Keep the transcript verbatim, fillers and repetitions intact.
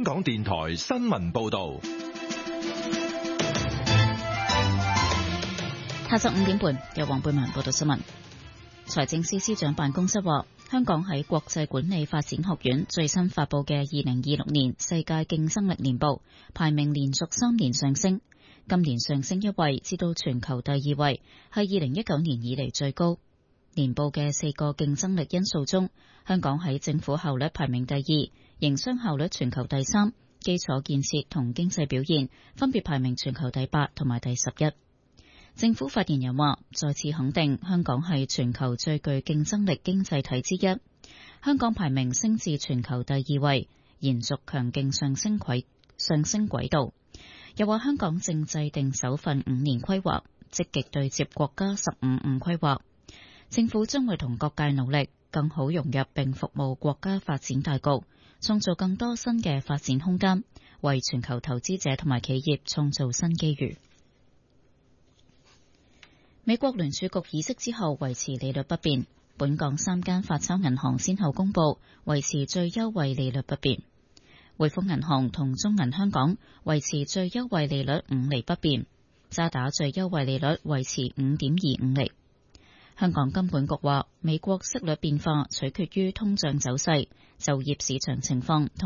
港電台新聞報道。 下晝五點半，由黃貝文報道新聞。財政司司長辦公室話，香港喺國際管理發展學院最新發佈嘅二零二六年世界競爭力年報，排名連續三年上升，今年上升一位，至到全球第二位，係二零一九年以嚟最高。年報嘅四個競爭力因素中，香港喺政府效率排名第二，營商效率全球第三，基礎建設同經濟表現分別排名全球第八同埋第十一。政府發言人話，再次肯定香港係全球最具競爭力經濟體之一，香港排名升至全球第二位，延續強勁上升軌上升軌道。又話香港正制定首份五年規劃，積極對接國家十五五規劃。政府將會同各界努力，更好融入並服務國家發展大局，創造更多新嘅發展空間，為全球投資者同埋企業創造新機遇。美國聯儲局議息之後維持利率不變，本港三間發鈔銀行先後公佈維持最優惠利率不變，匯豐銀行同中銀香港維持最優惠利率五厘不變，渣打最優惠利率維持五點二五厘。香港金管局話，美國息率變化取決於通脹走勢、就業市場情況同